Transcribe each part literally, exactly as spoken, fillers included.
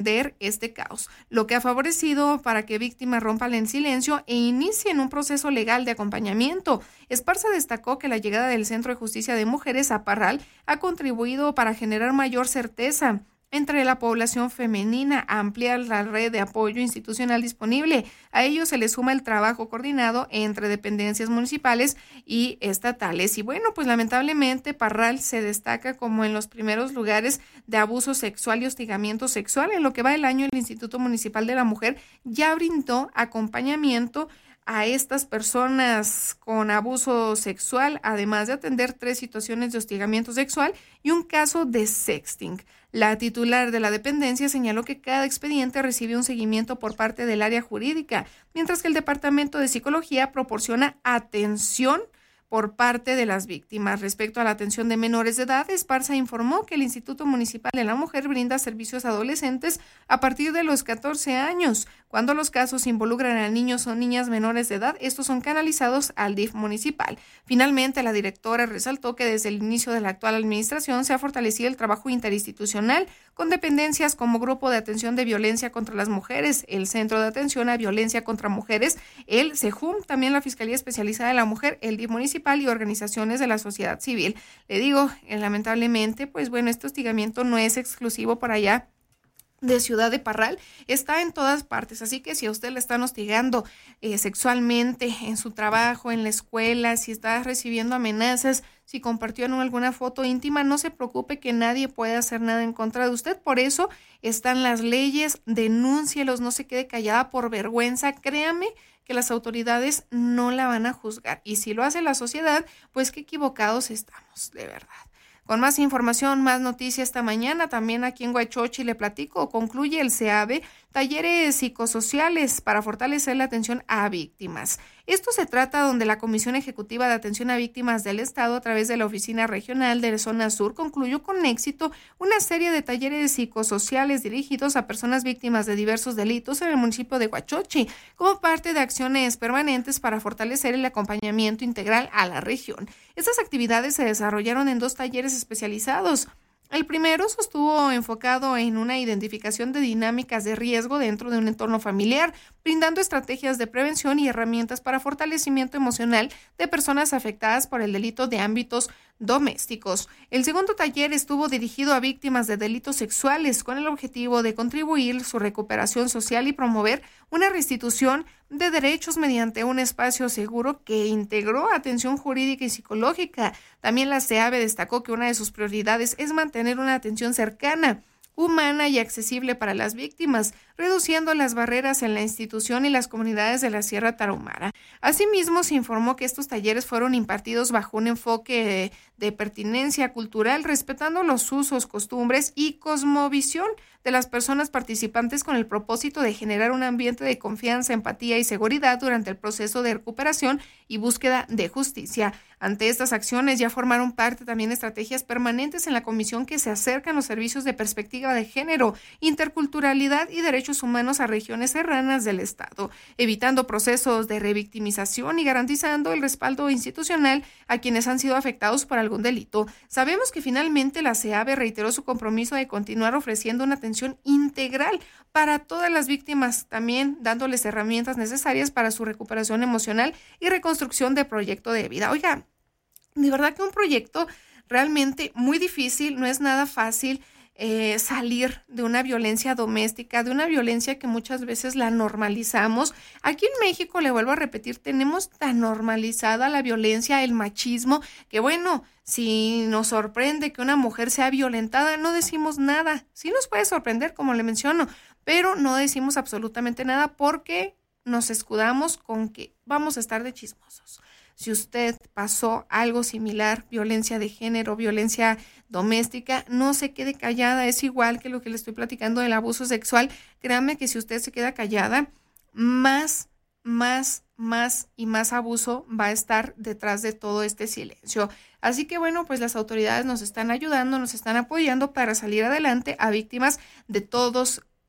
este caos, lo que ha favorecido para que víctimas rompan el silencio e inicien un proceso legal de acompañamiento. Esparza destacó que la llegada del Centro de Justicia de Mujeres a Parral ha contribuido para generar mayor certeza entre la población femenina, a ampliar la red de apoyo institucional disponible. A ello se le suma el trabajo coordinado entre dependencias municipales y estatales. Y bueno, pues lamentablemente Parral se destaca como en los primeros lugares de abuso sexual y hostigamiento sexual. En lo que va el año, el Instituto Municipal de la Mujer ya brindó acompañamiento a estas personas con abuso sexual, además de atender tres situaciones de hostigamiento sexual y un caso de sexting. La titular de la dependencia señaló que cada expediente recibe un seguimiento por parte del área jurídica, mientras que el Departamento de Psicología proporciona atención por parte de las víctimas. Respecto a la atención de menores de edad, Esparza informó que el Instituto Municipal de la Mujer brinda servicios a adolescentes a partir de los catorce años. Cuando los casos involucran a niños o niñas menores de edad, estos son canalizados al D I F municipal. Finalmente, la directora resaltó que desde el inicio de la actual administración se ha fortalecido el trabajo interinstitucional con dependencias como Grupo de Atención de Violencia contra las Mujeres, el Centro de Atención a Violencia contra Mujeres, el CEJUM, también la Fiscalía Especializada de la Mujer, el D I F municipal y organizaciones de la sociedad civil. Le digo, eh, lamentablemente, pues bueno, este hostigamiento no es exclusivo por allá de Ciudad de Parral, está en todas partes, así que si a usted le están hostigando eh, sexualmente en su trabajo, en la escuela, si está recibiendo amenazas, si compartió en alguna foto íntima, no se preocupe que nadie puede hacer nada en contra de usted, por eso están las leyes, denúncielos, no se quede callada por vergüenza, créame que las autoridades no la van a juzgar, y si lo hace la sociedad, pues qué equivocados estamos, de verdad. Con más información, más noticias esta mañana, también aquí en Huachochi le platico, concluye el CEAVE, talleres psicosociales para fortalecer la atención a víctimas. Esto se trata donde la Comisión Ejecutiva de Atención a Víctimas del Estado, a través de la Oficina Regional de Zona Sur, concluyó con éxito una serie de talleres psicosociales dirigidos a personas víctimas de diversos delitos en el municipio de Huachochi, como parte de acciones permanentes para fortalecer el acompañamiento integral a la región. Estas actividades se desarrollaron en dos talleres especializados. El primero sostuvo enfocado en una identificación de dinámicas de riesgo dentro de un entorno familiar, brindando estrategias de prevención y herramientas para fortalecimiento emocional de personas afectadas por el delito de ámbitos domésticos. El segundo taller estuvo dirigido a víctimas de delitos sexuales con el objetivo de contribuir a su recuperación social y promover una restitución de derechos mediante un espacio seguro que integró atención jurídica y psicológica. También la CEAVE destacó que una de sus prioridades es mantener una atención cercana, humana y accesible para las víctimas, reduciendo las barreras en la institución y las comunidades de la Sierra Tarahumara. Asimismo, se informó que estos talleres fueron impartidos bajo un enfoque de, de pertinencia cultural, respetando los usos, costumbres y cosmovisión de las personas participantes con el propósito de generar un ambiente de confianza, empatía y seguridad durante el proceso de recuperación y búsqueda de justicia. Ante estas acciones ya formaron parte también estrategias permanentes en la comisión que se acercan los servicios de perspectiva de género, interculturalidad y derechos humanos a regiones serranas del Estado, evitando procesos de revictimización y garantizando el respaldo institucional a quienes han sido afectados por algún delito. Sabemos que finalmente la CEAVE reiteró su compromiso de continuar ofreciendo una atención integral para todas las víctimas, también dándoles herramientas necesarias para su recuperación emocional y reconstrucción de proyecto de vida. Oiga, de verdad que un proyecto realmente muy difícil, no es nada fácil eh, salir de una violencia doméstica, de una violencia que muchas veces la normalizamos. Aquí en México, le vuelvo a repetir, tenemos tan normalizada la violencia, el machismo, que bueno, si nos sorprende que una mujer sea violentada, no decimos nada. Sí nos puede sorprender, como le menciono, pero no decimos absolutamente nada porque nos escudamos con que vamos a estar de chismosos. Si usted pasó algo similar, violencia de género, violencia doméstica, no se quede callada. Es igual que lo que le estoy platicando del abuso sexual. Créame que si usted se queda callada, más, más, más y más abuso va a estar detrás de todo este silencio. Así que bueno, pues las autoridades nos están ayudando, nos están apoyando para salir adelante a víctimas de todos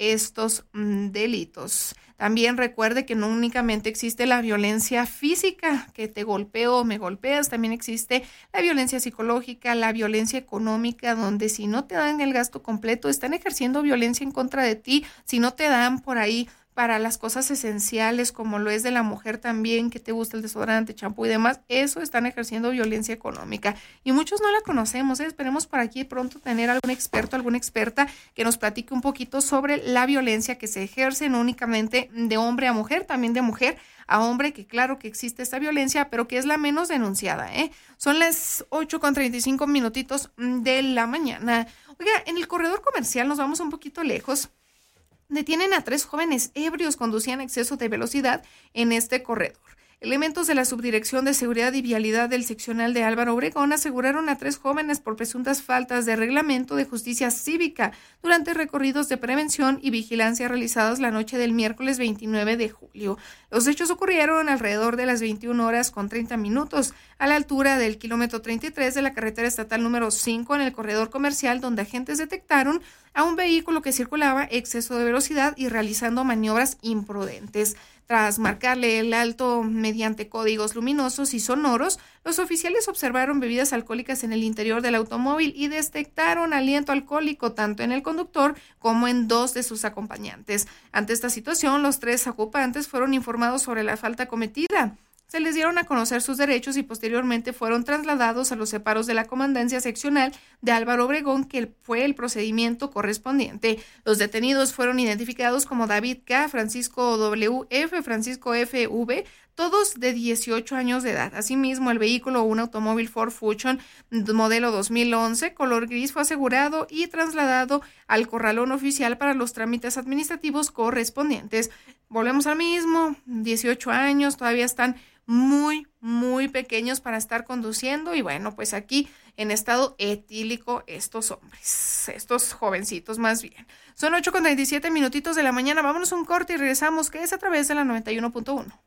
estos mm, delitos. También recuerde que no únicamente existe la violencia física, que te golpeo o me golpeas, también existe la violencia psicológica, la violencia económica, donde si no te dan el gasto completo, están ejerciendo violencia en contra de ti, si no te dan por ahí para las cosas esenciales, como lo es de la mujer también, que te gusta el desodorante, champú y demás, eso están ejerciendo violencia económica. Y muchos no la conocemos, ¿eh? Esperemos por aquí pronto tener algún experto, alguna experta que nos platique un poquito sobre la violencia que se ejerce no únicamente de hombre a mujer, también de mujer a hombre, que claro que existe esta violencia, pero que es la menos denunciada, ¿eh? Son las ocho con treinta y cinco minutitos de la mañana. Oiga, en el corredor comercial nos vamos un poquito lejos. Detienen a tres jóvenes ebrios, conducían a exceso de velocidad en este corredor. Elementos de la Subdirección de Seguridad y Vialidad del Seccional de Álvaro Obregón aseguraron a tres jóvenes por presuntas faltas de reglamento de justicia cívica durante recorridos de prevención y vigilancia realizados la noche del miércoles veintinueve de julio. Los hechos ocurrieron alrededor de las veintiuna horas con treinta minutos, a la altura del kilómetro treinta y tres de la carretera estatal número cinco en el corredor comercial, donde agentes detectaron a un vehículo que circulaba exceso de velocidad y realizando maniobras imprudentes. Tras marcarle el alto mediante códigos luminosos y sonoros, los oficiales observaron bebidas alcohólicas en el interior del automóvil y detectaron aliento alcohólico tanto en el conductor como en dos de sus acompañantes. Ante esta situación, los tres ocupantes fueron informados sobre la falta cometida. Se les dieron a conocer sus derechos y posteriormente fueron trasladados a los separos de la Comandancia Seccional de Álvaro Obregón, que fue el procedimiento correspondiente. Los detenidos fueron identificados como David K., Francisco W F, Francisco F V, todos de dieciocho años de edad. Asimismo, el vehículo, un automóvil Ford Fusion modelo dos mil once, color gris, fue asegurado y trasladado al corralón oficial para los trámites administrativos correspondientes. Volvemos al mismo, dieciocho años, todavía están muy, muy pequeños para estar conduciendo y bueno, pues aquí en estado etílico estos hombres, estos jovencitos más bien. Son ocho con treinta y siete minutitos de la mañana, vámonos a un corte y regresamos, que es a través de la noventa y uno punto uno.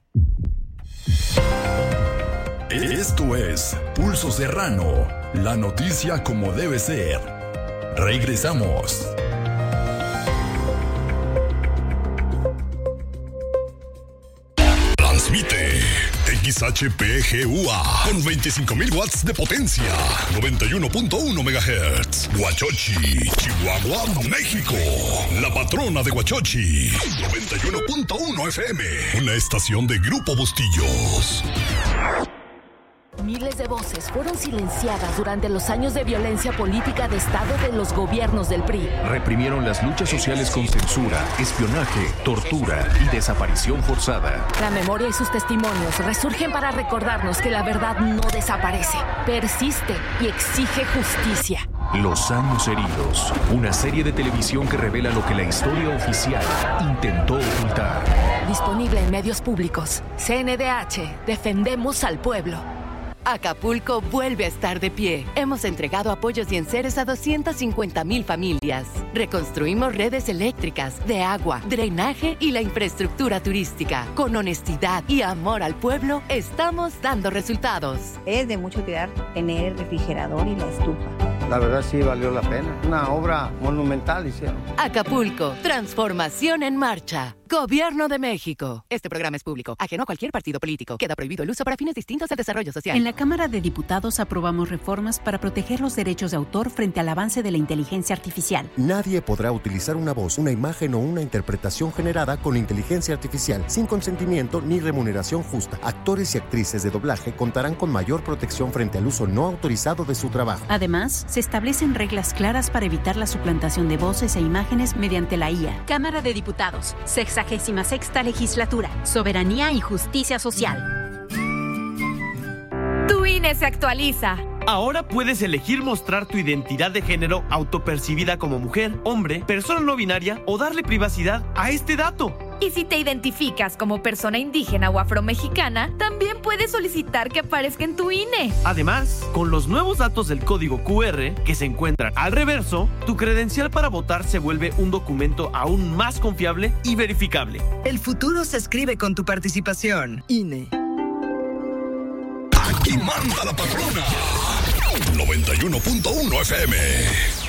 Esto es Pulso Serrano, la noticia como debe ser. Regresamos. Transmite X H P G U A con veinticinco mil watts de potencia, noventa y uno punto uno megahertz. Huachochi, Chihuahua, México. La patrona de Huachochi, noventa y uno punto uno F M. Una estación de Grupo Bustillos. Miles de voces fueron silenciadas durante los años de violencia política de Estado de los gobiernos del P R I. Reprimieron las luchas sociales con censura, espionaje, tortura y desaparición forzada. La memoria y sus testimonios resurgen para recordarnos que la verdad no desaparece, persiste y exige justicia. Los años heridos, una serie de televisión que revela lo que la historia oficial intentó ocultar. Disponible en medios públicos. C N D H, defendemos al pueblo. Acapulco vuelve a estar de pie. Hemos entregado apoyos y enseres a doscientas cincuenta mil familias. Reconstruimos redes eléctricas, de agua, drenaje y la infraestructura turística. Con honestidad y amor al pueblo, estamos dando resultados. Es de mucho cuidar tener el refrigerador y la estufa. La verdad sí valió la pena. Una obra monumental hicieron. Acapulco, transformación en marcha. Gobierno de México. Este programa es público, ajeno a cualquier partido político. Queda prohibido el uso para fines distintos al desarrollo social. En la Cámara de Diputados aprobamos reformas para proteger los derechos de autor frente al avance de la inteligencia artificial. Nadie podrá utilizar una voz, una imagen o una interpretación generada con inteligencia artificial sin consentimiento ni remuneración justa. Actores y actrices de doblaje contarán con mayor protección frente al uso no autorizado de su trabajo. Además, se establecen reglas claras para evitar la suplantación de voces e imágenes mediante la I A. Cámara de Diputados, sexagésima sexta legislatura, soberanía y justicia social. Tu I N E se actualiza. Ahora puedes elegir mostrar tu identidad de género autopercibida como mujer, hombre, persona no binaria o darle privacidad a este dato. Y si te identificas como persona indígena o afromexicana, también puedes solicitar que aparezca en tu I N E. Además, con los nuevos datos del código Q R que se encuentran al reverso, tu credencial para votar se vuelve un documento aún más confiable y verificable. El futuro se escribe con tu participación. I N E. Aquí manda la patrona. noventa y uno punto uno F M.